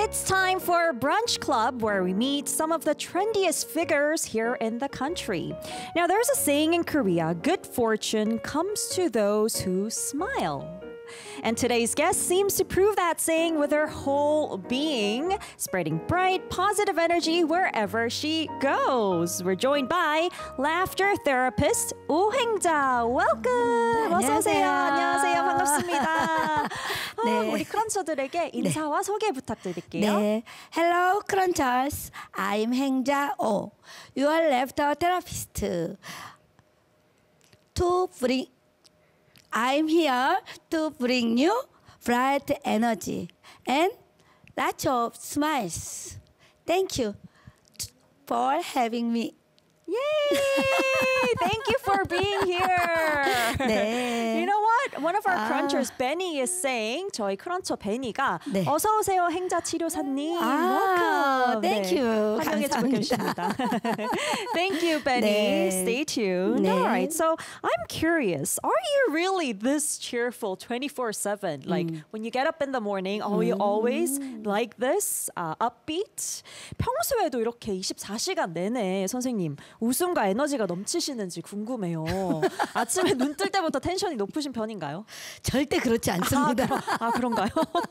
It's time for Brunch Club, where we meet some of the trendiest figures here in the country. Now, there's a saying in Korea, good fortune comes to those who smile. And today's guest seems to prove that saying with her whole being, spreading bright, positive energy wherever she goes. We're joined by laughter therapist 오행자. Welcome. 어서 오세요. 안녕하세요. 반갑습니다. 네. 우리 크런처들에게 인사와 소개 부탁드릴게요. 네. Hello, Crunchers. I'm 행자 O, your laughter therapist. I'm here to bring you bright energy and lots of smiles. Thank you for having me. Yay! Thank you for being here. 네. You know what? One of our crunchers, Benny, is saying 저희 크런처 베니가 네. 어서 오세요, 행자 치료사님. 아, Welcome. thank you. 환영해주고 계십니다. Thank you, Benny. 네. Stay tuned. 네. All right. So I'm curious. Are you really this cheerful 24/7? Like when you get up in the morning, are you always like this, upbeat? 평소에도 이렇게 24시간 내내 선생님 웃음과 에너지가 넘치시는지 궁금해요. 아침에 눈 뜰 때부터 텐션이 높으신 편인가요? 절대 그렇지 않습니다. 그런가요?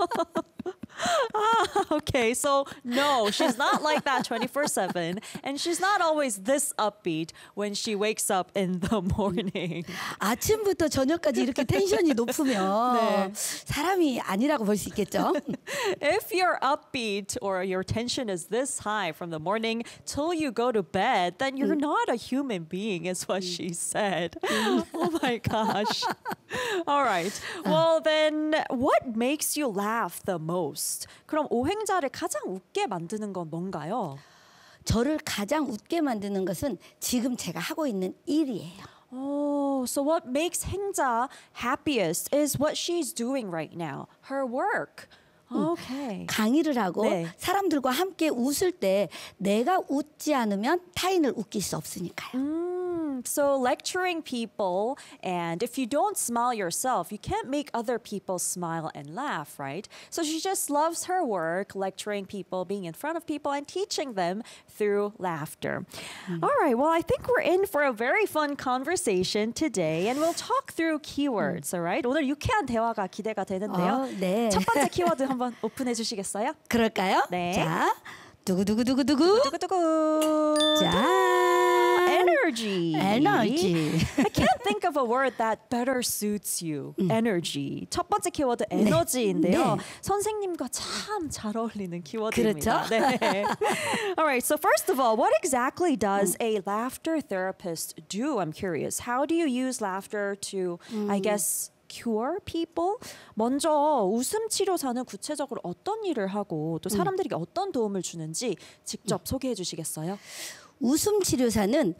Okay, so no, she's not like that 24/7, and she's not always this upbeat when she wakes up in the morning. 아침부터 저녁까지 이렇게 텐션이 높으면 네. 사람이 아니라고 볼 수 있겠죠? If you're upbeat or your tension is this high from the morning till you go to bed, then you're not a human being, is what she said. Oh my gosh. All right. Well, then, what makes you laugh the most? 그럼 오행자를 가장 웃게 만드는 건 뭔가요? 저를 가장 웃게 만드는 것은 지금 제가 하고 있는 일이에요. Oh, so what makes 행자 happiest is what she's doing right now, her work. Okay. 강의를 하고 네. 사람들과 함께 웃을 때 내가 웃지 않으면 타인을 웃길 수 없으니까요. So lecturing people, and if you don't smile yourself, you can't make other people smile and laugh, right? So she just loves her work, lecturing people, being in front of people, and teaching them through laughter. All right, well, I think we're in for a very fun conversation today, and we'll talk through keywords, all right? 오늘 유쾌한 대화가 기대가 되는데요. 네. 첫 번째 키워드 한번 오픈해 주시겠어요? 그럴까요? 네. 자, 두구두구두구두구. 두구두구. 자, Energy. 에너지. I can't think of a word that better suits you. Energy. 첫 번째 키워드 에너지인데요. 네. 선생님과 참 잘 어울리는 키워드입니다. 그렇죠? 네. All right. So first of all, what exactly does a laughter therapist do? I'm curious. How do you use laughter to, I guess, cure people? 먼저 웃음 치료사는 구체적으로 어떤 일을 하고 또 사람들에게 어떤 도움을 주는지 직접 소개해 주시겠어요? 웃음 치료사는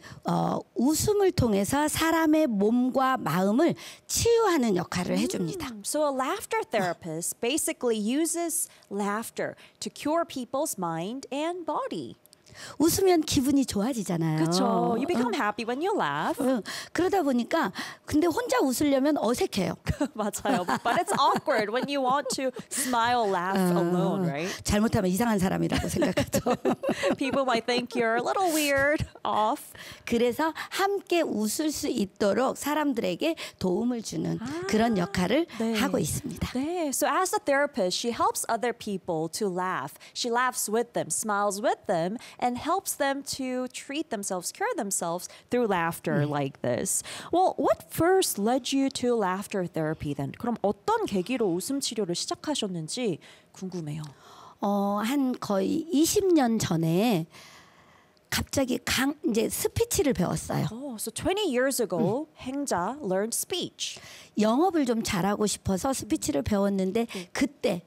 웃음을 통해서 사람의 몸과 마음을 치유하는 역할을 해줍니다. So a laughter therapist basically uses laughter to cure people's mind and body. 웃으면 기분이 좋아지잖아요. 그렇죠. You become happy when you laugh. 그러다 보니까 근데 혼자 웃으려면 어색해요. 맞아요. But it's awkward when you want to smile, laugh alone, right? 잘못하면 이상한 사람이라고 생각하죠. People might think you're a little weird, off. 그래서 함께 웃을 수 있도록 사람들에게 도움을 주는 그런 역할을 네. 하고 있습니다. 네. So as a therapist, she helps other people to laugh. She laughs with them, smiles with them, and helps them to treat themselves, cure themselves through laughter like this. Well, what first led you to laughter therapy then? 그럼 어떤 계기로 웃음 치료를 시작하셨는지 궁금해요. 한 거의 20년 전에 갑자기 이제 스피치를 배웠어요. Oh, so 20 years ago, 행자 learned speech. 영업을 좀 잘하고 싶어서 스피치를 배웠는데 그때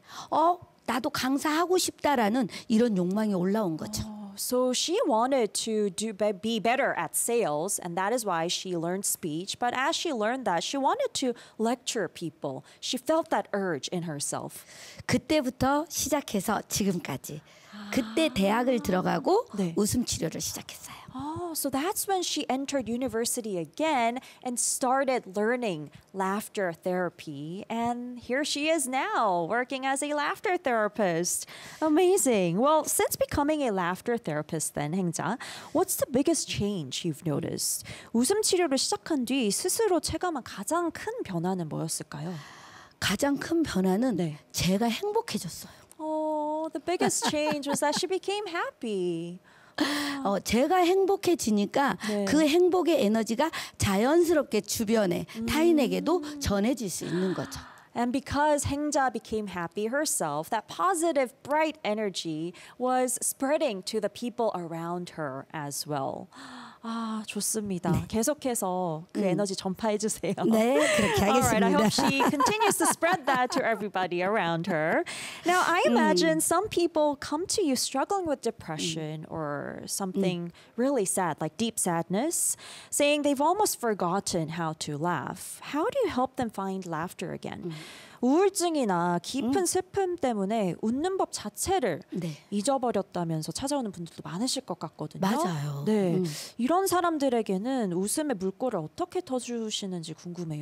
나도 강사하고 싶다라는 이런 욕망이 올라온 거죠. So she wanted to be better at sales, and that is why she learned speech. But as she learned that, she wanted to lecture people. She felt that urge in herself. 그때부터 시작해서 지금까지 그때 대학을 들어가고 네. 웃음 치료를 시작했어요. Oh, so that's when she entered university again and started learning laughter therapy. And here she is now, working as a laughter therapist. Amazing. Well, since becoming a laughter therapist then, 행자, what's the biggest change you've noticed? 웃음 치료를 시작한 뒤 스스로 체감한 가장 큰 변화는 뭐였을까요? 가장 큰 변화는 네. 제가 행복해졌어요. Oh, the biggest change was that she became happy. 제가 행복해지니까 네. 그 행복의 에너지가 자연스럽게 주변에 타인에게도 전해질 수 있는 거죠. And because Hengja became happy herself, that positive, bright energy was spreading to the people around her as well. 아, 좋습니다. 계속해서 그 에너지 전파해 주세요. 네, 그렇게 All right, I 하겠습니다. hope she continues to spread that to everybody around her. Now, I imagine some people come to you struggling with depression or something really sad, like deep sadness, saying they've almost forgotten how to laugh. How do you help them find laughter again? 우울증이나 깊은 슬픔 때문에 웃는 법 자체를 네. 잊어버렸다면서 찾아오는 분들도 많으실 것 같거든요. 맞아요. 네, 이런 사람들에게는 웃음의 물꼬를 어떻게 터주시는지 궁금해요.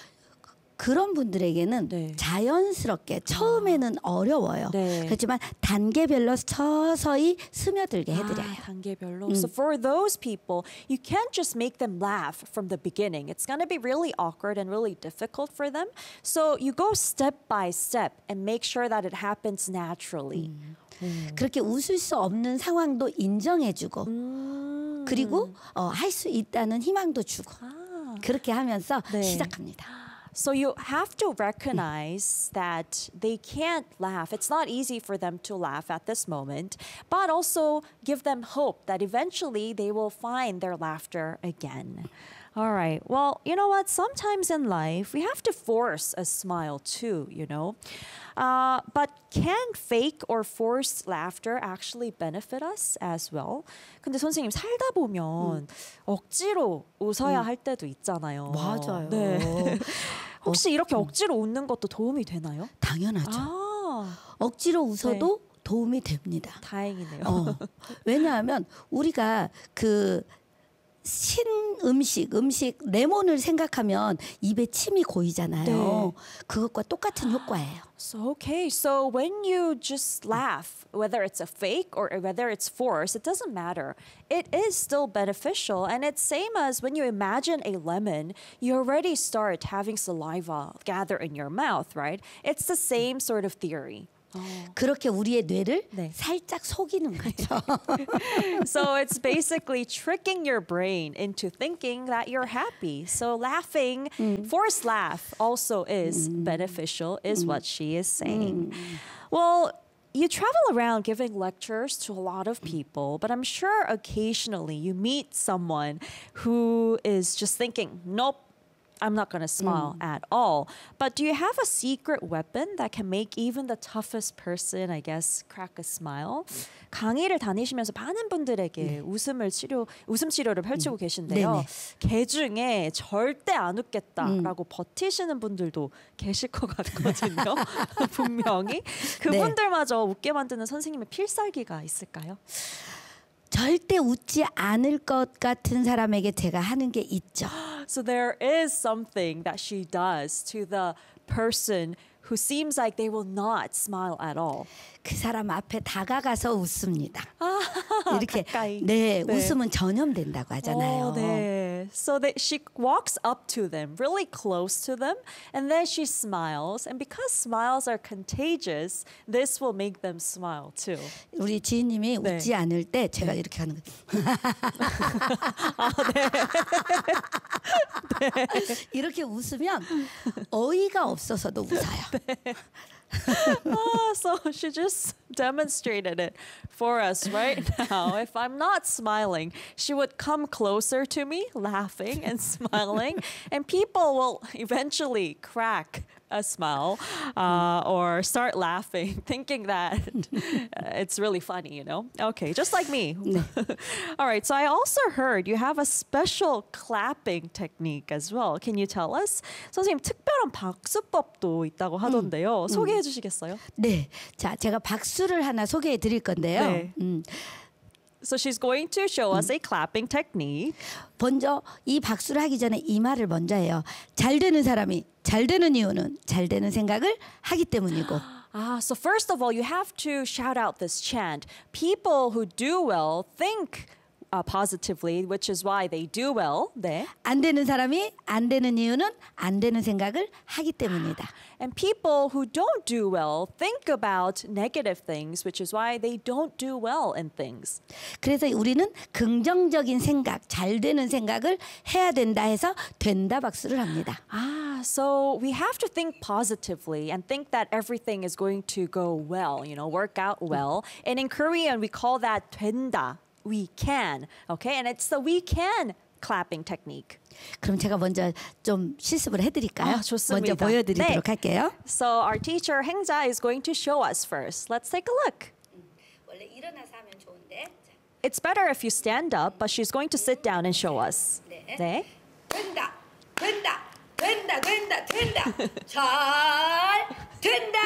그런 분들에게는 네. 자연스럽게 처음에는 어려워요. 네. 그렇지만 단계별로 서서히 스며들게 해드려요. 단계별로. So for those people, you can't just make them laugh from the beginning. It's going to be really awkward and really difficult for them. So you go step by step and make sure that it happens naturally. 그렇게 웃을 수 없는 상황도 인정해주고 그리고 할 수 있다는 희망도 주고 그렇게 하면서 네. 시작합니다. So you have to recognize that they can't laugh. It's not easy for them to laugh at this moment, but also give them hope that eventually they will find their laughter again. All right. Well, you know what? Sometimes in life, we have to force a smile too, you know? But can fake or forced laughter actually benefit us as well? 근데 선생님, 살다 보면 억지로 웃어야 할 때도 있잖아요. 맞아요. 네. 혹시 이렇게 억지로 웃는 것도 도움이 되나요? 당연하죠. 아, 억지로 웃어도 도움이 됩니다. 다행이네요. 왜냐하면 우리가 그 음식 레몬을 생각하면 입에 침이 고이잖아요. 네. 그것과 똑같은 효과예요. So, okay, so when you just laugh, whether it's a fake or whether it's forced, it doesn't matter. It is still beneficial. And it's same as when you imagine a lemon, you already start having saliva gather in your mouth, right? It's the same sort of theory. 그렇게 우리의 뇌를 네. 살짝 속이는 거죠. So it's basically tricking your brain into thinking that you're happy. So laughing, forced laugh also is beneficial, is what she is saying. Well, you travel around giving lectures to a lot of people, but I'm sure occasionally you meet someone who is just thinking, nope, I'm not going to smile at all. But do you have a secret weapon that can make even the toughest person, I guess, crack a smile? 강의를 다니시면서 많은 분들에게 웃음 치료를 펼치고 계신데요. 개 중에 절대 안 웃겠다라고 버티시는 분들도 계실 것 같거든요. 분명히. 그분들마저 웃게 만드는 선생님의 필살기가 있을까요? 절대 웃지 않을 것 같은 사람에게 제가 하는 게 있죠. So there is something that she does to the person who seems like they will not smile at all. 그 사람 앞에 다가가서 웃습니다. 이렇게 가까이. 네, 네. 웃음은 전염된다고 하잖아요. 네. So that she walks up to them, really close to them, and then she smiles. And because smiles are contagious, this will make them smile too. 우리 지인님이 네. 웃지 않을 때 제가 이렇게 하는 거예요. 이렇게 웃으면 어이가 없어서도 웃어요. So she just demonstrated it for us right now. If I'm not smiling, she would come closer to me, laughing and smiling, and people will eventually crack a smile or start laughing, thinking that it's really funny, you know? Okay, just like me. All right, so I also heard you have a special clapping technique as well. Can you tell us? 선생님, 특별한 박수법도 있다고 하던데요. 소개해 주시겠어요? 네, 자 제가 박수를 하나 소개해 드릴 건데요. 네. So she's going to show us a clapping technique. 먼저 이 박수를 하기 전에 이 말을 먼저 해요. 잘 되는 사람이 잘 되는 이유는 잘 되는 생각을 하기 때문이고. So first of all, you have to shout out this chant. People who do well think positively, which is why they do well. 네. 안 되는 사람이 안 되는 이유는 안 되는 생각을 하기 때문이다. And people who don't do well think about negative things, which is why they don't do well in things. 그래서 우리는 긍정적인 생각, 잘 되는 생각을 해야 된다 해서 된다 박수를 합니다. So we have to think positively and think that everything is going to go well, you know, work out well. And in Korean, we call that 된다. We can, okay? And it's the we can clapping technique. 그럼 제가 먼저 좀 실습을 해드릴까요? 좋습니다. 먼저 보여드리도록 네. 할게요. So our teacher 행자 is going to show us first. Let's take a look. 원래 일어나서 하면 좋은데. It's better if you stand up, but she's going to sit down and show us. 네. 된다, 된다, 된다, 된다, 된다. 잘 된다.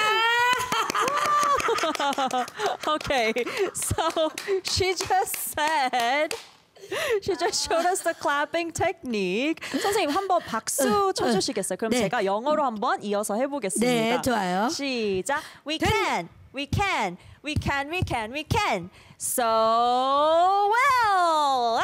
Okay, so she just showed us the clapping technique. 선생님 한번 박수 쳐주시겠어요? 그럼 네. 제가 영어로 한번 이어서 해보겠습니다. 네, 좋아요. 시작. We can, we can, we can, we can, we can. So well.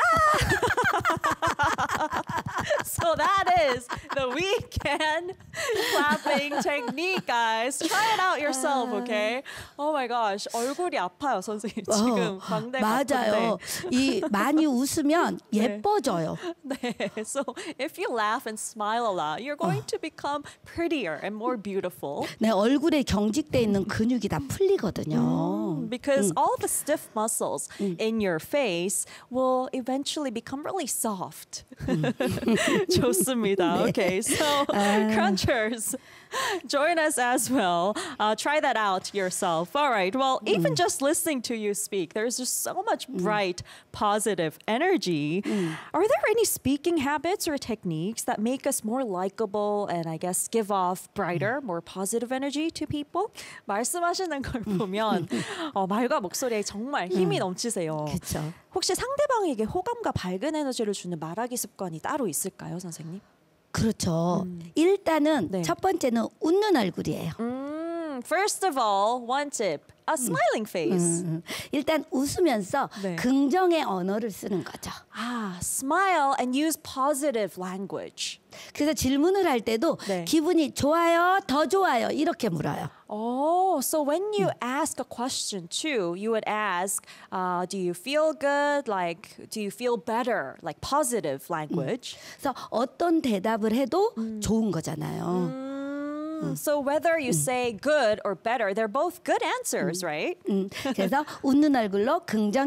So that is the we can clapping technique, guys. Try it out yourself, okay? Oh my gosh, 얼굴이 아파요, 선생님. 지금 광대 맞아요. 이 많이 웃으면 예뻐져요. 네. So if you laugh and smile a lot, you're going to become prettier and more beautiful. 네, 얼굴에 경직돼 있는 근육이 다 풀리거든요. Because all the stiff muscles in your face will eventually become really soft. 좋습니다. Okay, so crunchers, join us as well. Try that out yourself. All right. Well, even just listening to you speak, there's just so much bright, positive energy. Are there any speaking habits or techniques that make us more likable and I guess give off brighter, more positive energy to people? 말씀하시는 걸 보면 말과 목소리에 정말 힘이 넘치세요. 그렇죠. 혹시 상대방에게 호감과 밝은 에너지를 주는 말하기 습관이 따로 있을까요, 선생님? 그렇죠. 일단은 네. 첫 번째는 웃는 얼굴이에요. First of all, one tip, a smiling face. 일단 웃으면서 네. 긍정의 언어를 쓰는 거죠. Smile and use positive language. 그래서 질문을 할 때도 네. 기분이 좋아요, 더 좋아요 이렇게 물어요. Oh, so when you ask a question too, you would ask, do you feel good? Like, do you feel better? Like positive language. 그래서 어떤 대답을 해도 좋은 거잖아요. So whether you say good or better, they're both good answers, right? 그래서 웃는 얼굴로 긍정